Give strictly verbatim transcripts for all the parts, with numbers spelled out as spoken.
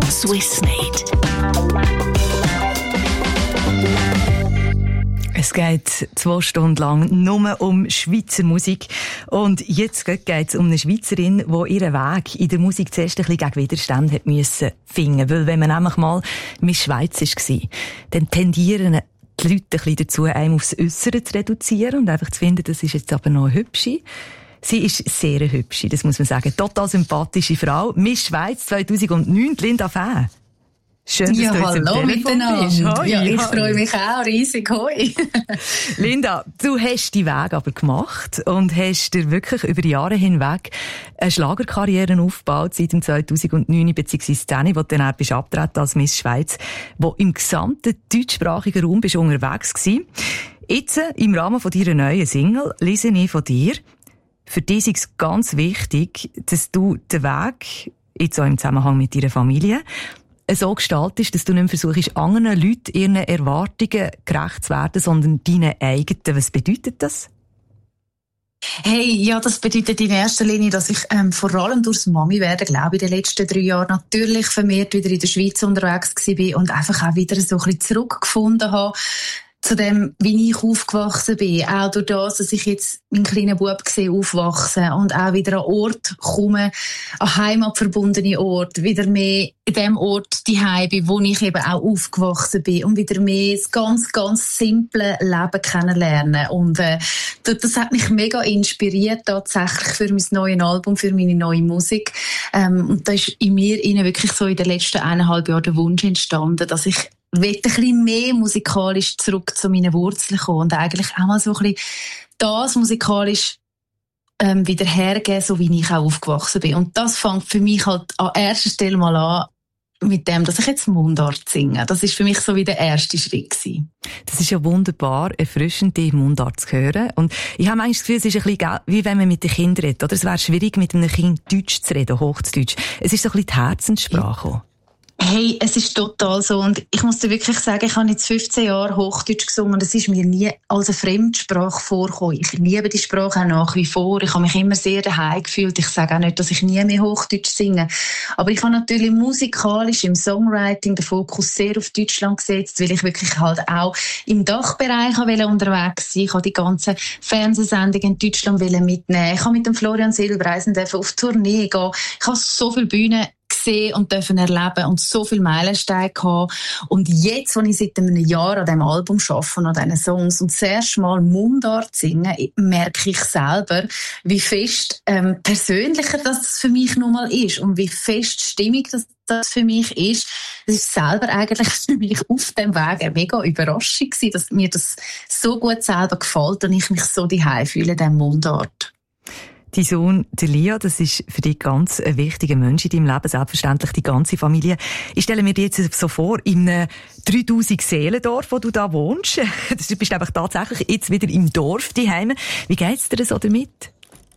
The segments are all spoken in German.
Swissmade. Es geht zwei Stunden lang nur um Schweizer Musik. Und jetzt geht es um eine Schweizerin, die ihren Weg in der Musik zuerst ein bisschen gegen Widerstand hat müssen finden. Weil wenn man nämlich mal Miss Schweiz war, dann tendieren die Leute ein bisschen dazu, einem aufs Äussere zu reduzieren und einfach zu finden, das ist jetzt aber noch eine Hübsche. Sie ist sehr eine Hübsche, das muss man sagen. Total sympathische Frau. Miss Schweiz zweitausendneun, Linda Fäh. Schön, dass ja, du hallo jetzt miteinander. bist. Hoi, ja, ich hoi. freue mich auch riesig. Hoi. Linda, du hast deinen Weg aber gemacht und hast dir wirklich über Jahre hinweg eine Schlagerkarriere aufgebaut seit dem zweitausendneun, beziehungsweise zehn, wo du dann bist abgetreten als Miss Schweiz, wo im gesamten deutschsprachigen Raum bist unterwegs gewesen. Jetzt, im Rahmen von deiner neuen Single, lese ich von dir, für dich ist es ganz wichtig, dass du den Weg, jetzt auch im Zusammenhang mit deiner Familie, so gestaltest, dass du nicht mehr versuchst, anderen Leuten ihren Erwartungen gerecht zu werden, sondern deinen eigenen. Was bedeutet das? Hey, ja, das bedeutet in erster Linie, dass ich ähm, vor allem durchs Mami werden, glaube ich, in den letzten drei Jahren natürlich vermehrt wieder in der Schweiz unterwegs war und einfach auch wieder so ein bisschen zurückgefunden habe zu dem, wie ich aufgewachsen bin. Auch durch das, dass ich jetzt meinen kleinen Bub sehe aufwachsen und auch wieder an Ort komme, an heimatverbundene Ort, wieder mehr in dem Ort daheim bin, wo ich eben auch aufgewachsen bin und wieder mehr das ganz, ganz simple Leben kennenlernen. Und äh, das hat mich mega inspiriert tatsächlich für mein neues Album, für meine neue Musik. Ähm, und da ist in mir innen wirklich so in den letzten eineinhalb Jahren der Wunsch entstanden, dass ich will ein bisschen mehr musikalisch zurück zu meinen Wurzeln kommen und eigentlich auch mal so ein bisschen das musikalisch ähm, wieder hergeben, so wie ich auch aufgewachsen bin. Und das fängt für mich halt an erster Stelle mal an mit dem, dass ich jetzt Mundart singe. Das ist für mich so wie der erste Schritt gewesen. Das ist ja wunderbar, erfrischend, die Mundart zu hören. Und ich habe manchmal das Gefühl, es ist ein bisschen wie wenn man mit den Kindern redet. Oder es wäre schwierig, mit einem Kind Deutsch zu reden, Hochdeutsch. Es ist so ein bisschen die Herzenssprache. Ja. Hey, es ist total so. Und ich muss dir wirklich sagen, ich habe jetzt fünfzehn Jahre Hochdeutsch gesungen und es ist mir nie als eine Fremdsprache vorgekommen. Ich liebe die Sprache auch nach wie vor. Ich habe mich immer sehr daheim gefühlt. Ich sage auch nicht, dass ich nie mehr Hochdeutsch singe. Aber ich habe natürlich musikalisch im Songwriting den Fokus sehr auf Deutschland gesetzt, weil ich wirklich halt auch im Dachbereich unterwegs sein. Ich habe die ganzen Fernsehsendungen in Deutschland mitnehmen. Ich habe mit dem Florian Silbereisen auf Tournee gehen. Ich habe so viele Bühnen gesehen und dürfen erleben und so viele Meilensteine gehabt. Und jetzt, als ich seit einem Jahr an diesem Album arbeite, an diesen Songs und das erste Mal Mundart singe, merke ich selber, wie fest ähm, persönlicher das für mich nun mal ist und wie fest stimmig das, das für mich ist. Das ist selber eigentlich für mich auf dem Weg eine mega Überraschung gewesen, dass mir das so gut selber gefällt und ich mich so daheim fühle in diesem Mundart. Dein Sohn, der Lia, das ist für dich ganz ein wichtiger Mensch in deinem Leben, selbstverständlich die ganze Familie. Ich stelle mir dir jetzt so vor, in einem dreitausend Seelendorf, wo du da wohnst. Du bist einfach tatsächlich jetzt wieder im Dorf daheim. Wie geht's dir so damit?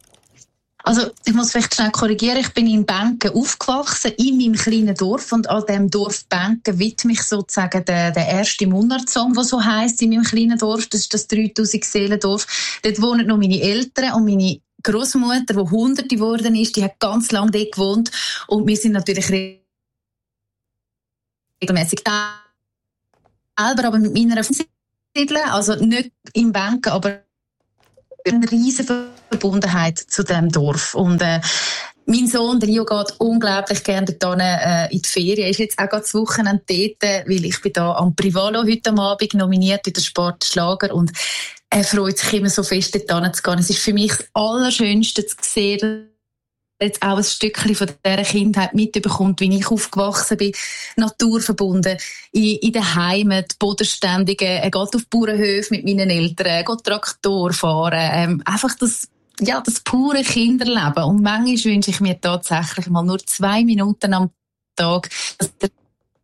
Also, ich muss vielleicht schnell korrigieren. Ich bin in Benken aufgewachsen, in meinem kleinen Dorf. Und an diesem Dorf Benken widme ich sozusagen den, den ersten Mundart-Song, der so heisst in meinem kleinen Dorf. Das ist das dreitausend Seelendorf. Dort wohnen noch meine Eltern und meine Großmutter, die Hunderte geworden ist, die hat ganz lange dort gewohnt. Und wir sind natürlich regelmässig selber, aber mit meiner Familie, also nicht in Benken, aber eine riesige Verbundenheit zu diesem Dorf. Und äh, mein Sohn, der Rio, geht unglaublich gerne dort äh, in die Ferien. Er ist jetzt auch gerade das Wochenende dort, weil ich bin da am Privalo heute am Abend nominiert in der Sport Schlager und er freut sich immer so fest, dort zu gehen. Es ist für mich das Allerschönste zu sehen, jetzt auch ein Stückchen von dieser Kindheit mitbekommt, wie ich aufgewachsen bin, naturverbunden, in, in der Heimat, bodenständige, er geht auf Bauernhöfe mit meinen Eltern, er geht Traktor fahren, ähm, einfach das, ja, das pure Kinderleben. Und manchmal wünsche ich mir tatsächlich mal nur zwei Minuten am Tag, dass der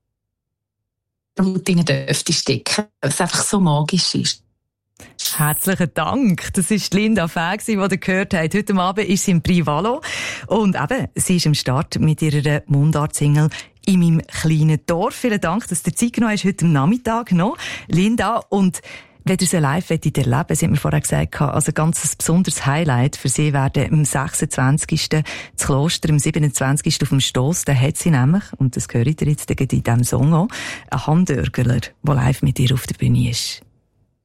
Mut in den Dürfte stecken, weil es einfach so magisch ist. Herzlichen Dank. Das war Linda Fäh, die ihr gehört habt. Heute Abend ist sie im Privalo. Und eben, sie ist am Start mit ihrer Mundart-Single «In meinem kleinen Dorf». Vielen Dank, dass du Zeit genommen hast, heute Nachmittag noch. Linda, und Wenn ihr sie live erleben wollt, sie hat mir vorher gesagt, also ganz ein besonderes Highlight für sie werden am sechsundzwanzigsten das Kloster, am siebenundzwanzigsten auf dem Stoss, da hat sie nämlich, und das hört ihr jetzt in diesem Song auch, einen Handörgler, der live mit ihr auf der Bühne ist.